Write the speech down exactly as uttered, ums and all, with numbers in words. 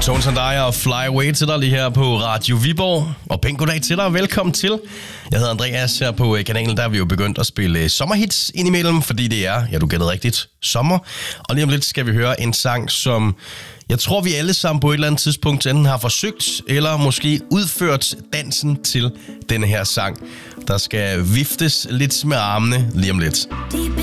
Tones and I og Fly Away til dig lige her på Radio Viborg. Og pænt goddag til dig og velkommen til. Jeg hedder Andreas her på kanalen, der er vi jo begyndt at spille sommerhits indimellem, fordi det er, ja du gættede rigtigt, sommer. Og lige om lidt skal vi høre en sang, som jeg tror vi alle sammen på et eller andet tidspunkt enten har forsøgt, eller måske udført dansen til denne her sang. Der skal viftes lidt med armene lige om lidt.